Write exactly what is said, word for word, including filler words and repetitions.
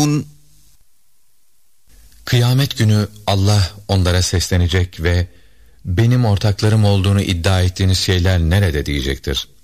Kıyamet günü Allah onlara seslenecek ve benim ortaklarım olduğunu iddia ettiğiniz şeyler nerede diyecektir.